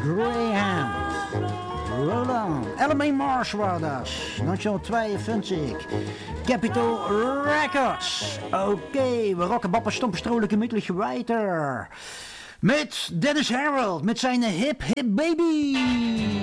Graham. Roll on. LMA Marsh was dat. 1952. Capitol Records. Oké, we rocken Bappa Stomper Strolijke Middelig Weiter. Met Dennis Harold met zijn Hip Hip Baby.